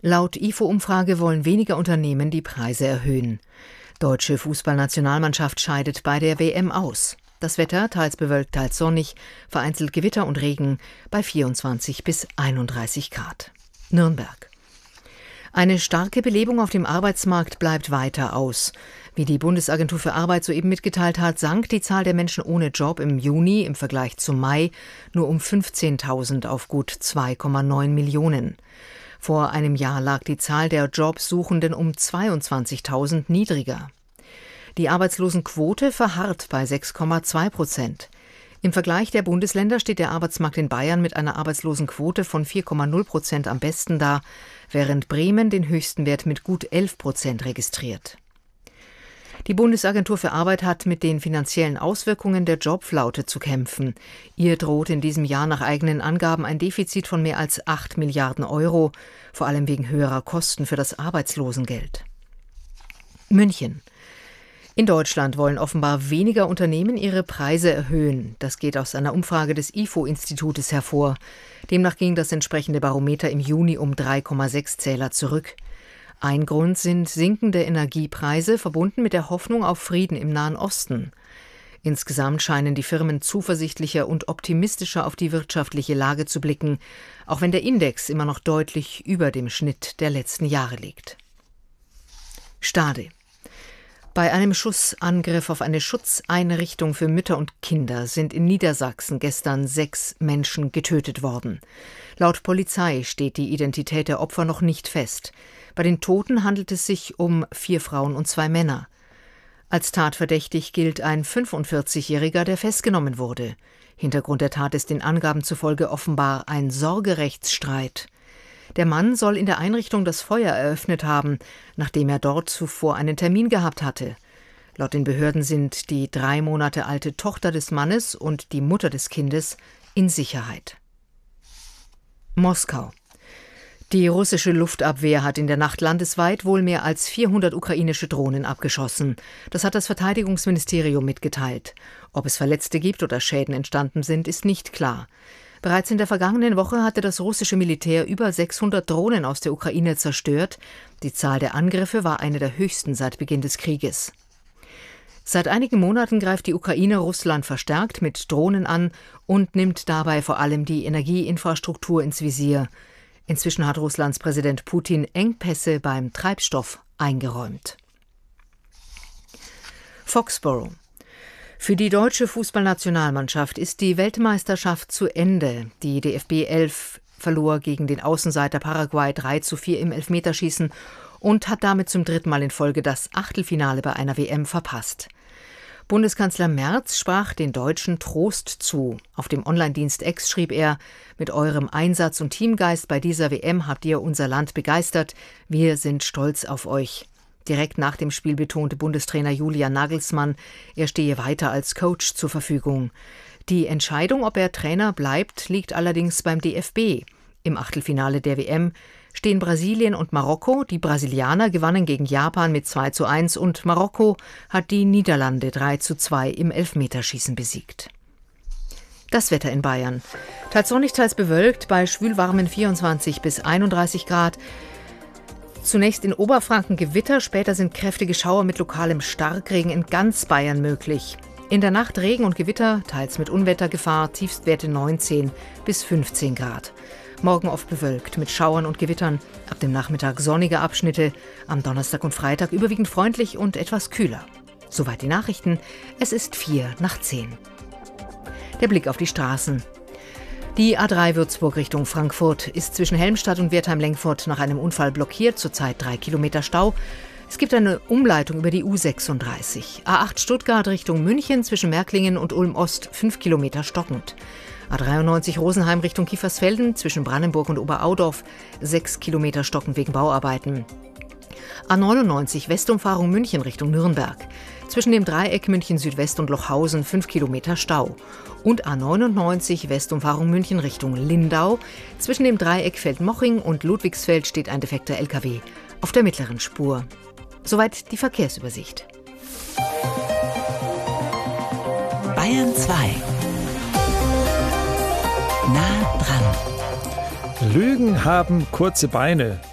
Laut IFO-Umfrage wollen weniger Unternehmen die Preise erhöhen. Deutsche Fußballnationalmannschaft scheidet bei der WM aus. Das Wetter teils bewölkt, teils sonnig, vereinzelt Gewitter und Regen bei 24 bis 31 Grad. Nürnberg. Eine starke Belebung auf dem Arbeitsmarkt bleibt weiter aus. Wie die Bundesagentur für Arbeit soeben mitgeteilt hat, sank die Zahl der Menschen ohne Job im Juni im Vergleich zum Mai nur um 15.000 auf gut 2,9 Millionen. Vor einem Jahr lag die Zahl der Jobsuchenden um 22.000 niedriger. Die Arbeitslosenquote verharrt bei 6,2%. Im Vergleich der Bundesländer steht der Arbeitsmarkt in Bayern mit einer Arbeitslosenquote von 4,0% am besten da, während Bremen den höchsten Wert mit gut 11% registriert. Die Bundesagentur für Arbeit hat mit den finanziellen Auswirkungen der Jobflaute zu kämpfen. Ihr droht in diesem Jahr nach eigenen Angaben ein Defizit von mehr als 8 Milliarden Euro, vor allem wegen höherer Kosten für das Arbeitslosengeld. München. In Deutschland wollen offenbar weniger Unternehmen ihre Preise erhöhen. Das geht aus einer Umfrage des IFO-Institutes hervor. Demnach ging das entsprechende Barometer im Juni um 3,6 Zähler zurück. Ein Grund sind sinkende Energiepreise, verbunden mit der Hoffnung auf Frieden im Nahen Osten. Insgesamt scheinen die Firmen zuversichtlicher und optimistischer auf die wirtschaftliche Lage zu blicken, auch wenn der Index immer noch deutlich über dem Schnitt der letzten Jahre liegt. Stade. Bei einem Schussangriff auf eine Schutzeinrichtung für Mütter und Kinder sind in Niedersachsen gestern 6 Menschen getötet worden. Laut Polizei steht die Identität der Opfer noch nicht fest. Bei den Toten handelt es sich um 4 Frauen und 2 Männer. Als tatverdächtig gilt ein 45-Jähriger, der festgenommen wurde. Hintergrund der Tat ist den Angaben zufolge offenbar ein Sorgerechtsstreit. Der Mann soll in der Einrichtung das Feuer eröffnet haben, nachdem er dort zuvor einen Termin gehabt hatte. Laut den Behörden sind die 3 Monate alte Tochter des Mannes und die Mutter des Kindes in Sicherheit. Moskau. Die russische Luftabwehr hat in der Nacht landesweit wohl mehr als 400 ukrainische Drohnen abgeschossen. Das hat das Verteidigungsministerium mitgeteilt. Ob es Verletzte gibt oder Schäden entstanden sind, ist nicht klar. Bereits in der vergangenen Woche hatte das russische Militär über 600 Drohnen aus der Ukraine zerstört. Die Zahl der Angriffe war eine der höchsten seit Beginn des Krieges. Seit einigen Monaten greift die Ukraine Russland verstärkt mit Drohnen an und nimmt dabei vor allem die Energieinfrastruktur ins Visier. Inzwischen hat Russlands Präsident Putin Engpässe beim Treibstoff eingeräumt. Foxborough. Für die deutsche Fußballnationalmannschaft ist die Weltmeisterschaft zu Ende. Die DFB 11 verlor gegen den Außenseiter Paraguay 3:4 im Elfmeterschießen und hat damit zum 3. Mal in Folge das Achtelfinale bei einer WM verpasst. Bundeskanzler Merz sprach den Deutschen Trost zu. Auf dem Online-Dienst X schrieb er: Mit eurem Einsatz und Teamgeist bei dieser WM habt ihr unser Land begeistert. Wir sind stolz auf euch. Direkt nach dem Spiel betonte Bundestrainer Julian Nagelsmann, er stehe weiter als Coach zur Verfügung. Die Entscheidung, ob er Trainer bleibt, liegt allerdings beim DFB. Im Achtelfinale der WM stehen Brasilien und Marokko. Die Brasilianer gewannen gegen Japan mit 2:1 und Marokko hat die Niederlande 3:2 im Elfmeterschießen besiegt. Das Wetter in Bayern. Teils sonnig, teils bewölkt, bei schwülwarmen 24 bis 31 Grad. Zunächst in Oberfranken Gewitter, später sind kräftige Schauer mit lokalem Starkregen in ganz Bayern möglich. In der Nacht Regen und Gewitter, teils mit Unwettergefahr, Tiefstwerte 19 bis 15 Grad. Morgen oft bewölkt mit Schauern und Gewittern, ab dem Nachmittag sonnige Abschnitte, am Donnerstag und Freitag überwiegend freundlich und etwas kühler. Soweit die Nachrichten, es ist 9:45. Der Blick auf die Straßen. Die A3 Würzburg Richtung Frankfurt ist zwischen Helmstadt und Wertheim-Lengfurt nach einem Unfall blockiert, zurzeit 3 Kilometer Stau. Es gibt eine Umleitung über die U36. A8 Stuttgart Richtung München zwischen Märklingen und Ulm-Ost 5 Kilometer stockend. A93 Rosenheim Richtung Kiefersfelden zwischen Brandenburg und Oberaudorf 6 Kilometer stockend wegen Bauarbeiten. A99 Westumfahrung München Richtung Nürnberg. Zwischen dem Dreieck München Südwest und Lochhausen 5 Kilometer Stau. Und A99 Westumfahrung München Richtung Lindau. Zwischen dem Dreieck Feldmoching und Ludwigsfeld steht ein defekter LKW auf der mittleren Spur. Soweit die Verkehrsübersicht. Bayern 2. Nah dran. Lügen haben kurze Beine.